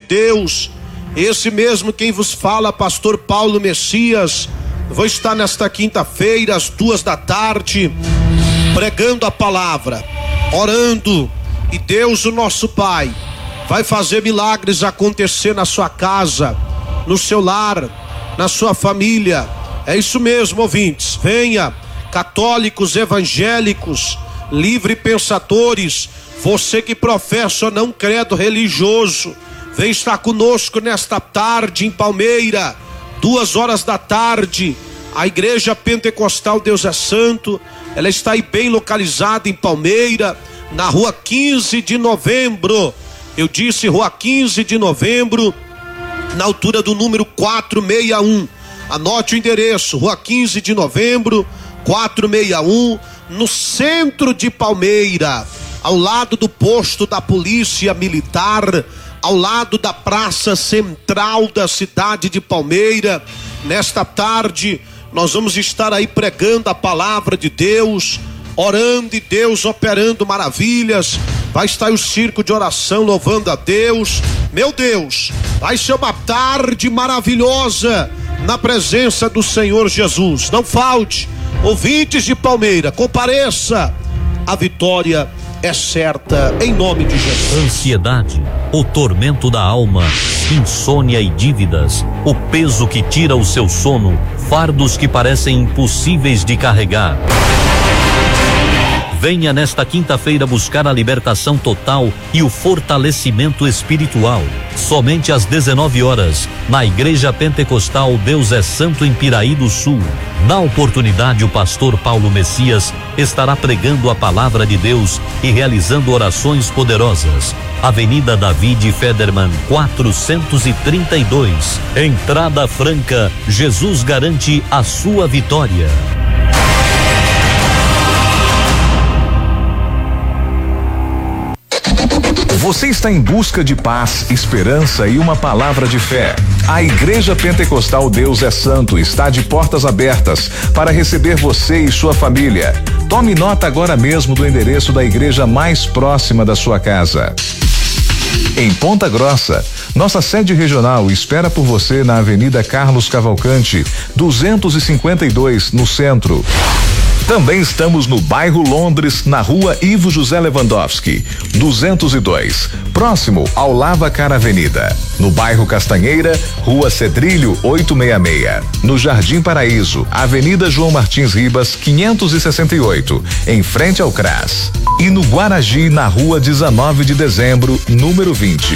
Deus, esse mesmo quem vos fala, pastor Paulo Messias, vou estar nesta quinta-feira às 14h, pregando a palavra, orando, e Deus, o nosso Pai, vai fazer milagres acontecer na sua casa, no seu lar, na sua família. É isso mesmo, ouvintes. Venha, católicos, evangélicos, livre pensadores, você que professa ou não credo religioso, vem estar conosco nesta tarde em Palmeira, 14h. A Igreja Pentecostal Deus é Santo, ela está aí bem localizada em Palmeira, na rua 15 de novembro. Eu disse rua 15 de novembro, na altura do número 461. Anote o endereço, rua 15 de novembro, 461, no centro de Palmeira, ao lado do posto da Polícia Militar, ao lado da praça central da cidade de Palmeira. Nesta tarde, nós vamos estar aí pregando a palavra de Deus, orando e Deus operando maravilhas. Vai estar aí o circo de oração louvando a Deus. Meu Deus, vai ser uma tarde maravilhosa na presença do Senhor Jesus. Não falte, ouvintes de Palmeira, compareça, a vitória é certa em nome de Jesus. Ansiedade, o tormento da alma, insônia e dívidas, o peso que tira o seu sono, fardos que parecem impossíveis de carregar. Venha nesta quinta-feira buscar a libertação total e o fortalecimento espiritual. Somente às 19h, na Igreja Pentecostal Deus é Santo em Piraí do Sul. Na oportunidade, o pastor Paulo Messias estará pregando a palavra de Deus e realizando orações poderosas. Avenida David Federman 432. Entrada franca. Jesus garante a sua vitória. Você está em busca de paz, esperança e uma palavra de fé. A Igreja Pentecostal Deus é Santo está de portas abertas para receber você e sua família. Tome nota agora mesmo do endereço da igreja mais próxima da sua casa. Em Ponta Grossa, nossa sede regional espera por você na Avenida Carlos Cavalcante, 252, no centro. Também estamos no bairro Londres, na rua Ivo José Lewandowski, 202, próximo ao Lava Cara Avenida. No bairro Castanheira, rua Cedrilho 866. No Jardim Paraíso, Avenida João Martins Ribas, 568, em frente ao CRAS. E no Guaragi, na rua 19 de dezembro, número 20.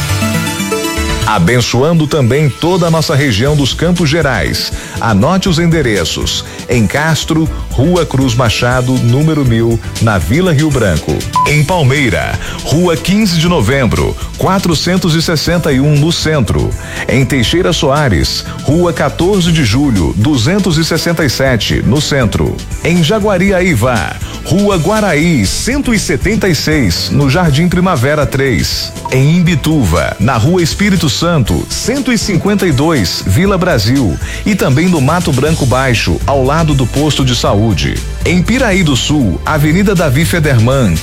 Abençoando também toda a nossa região dos Campos Gerais. Anote os endereços: em Castro, Rua Cruz Machado, número 1000, na Vila Rio Branco. Em Palmeira, Rua 15 de Novembro, 461, no centro. Em Teixeira Soares, Rua 14 de Julho, 267, no centro. Em Jaguariaíva, Rua Guaraí 176, no Jardim Primavera 3. Em Imbituva, na Rua Espírito Santo 152, Vila Brasil. E também no Mato Branco Baixo, ao lado do posto de saúde. Em Piraí do Sul, Avenida Davi Federman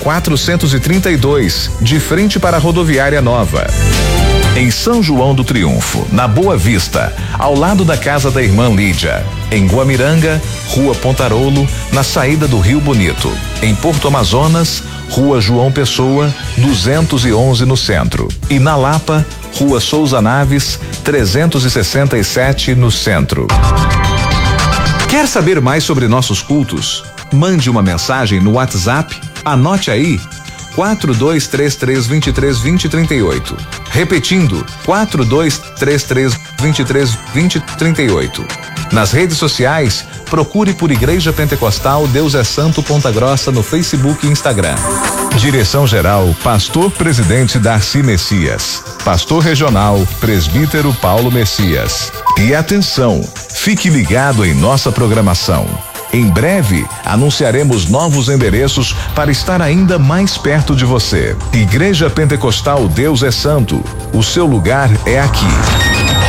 432, de frente para a Rodoviária Nova. Em São João do Triunfo, na Boa Vista, ao lado da casa da irmã Lídia. Em Guamiranga, Rua Pontarolo, na saída do Rio Bonito. Em Porto Amazonas, Rua João Pessoa, 211, no centro. E na Lapa, Rua Souza Naves, 367, no centro. Quer saber mais sobre nossos cultos? Mande uma mensagem no WhatsApp, anote aí: 4233232038. Repetindo, 4233232038. Nas redes sociais, procure por Igreja Pentecostal Deus é Santo Ponta Grossa no Facebook e Instagram. Direção-geral, Pastor Presidente Darcy Messias. Pastor Regional, Presbítero Paulo Messias. E atenção, fique ligado em nossa programação. Em breve, anunciaremos novos endereços para estar ainda mais perto de você. Igreja Pentecostal Deus é Santo. O seu lugar é aqui.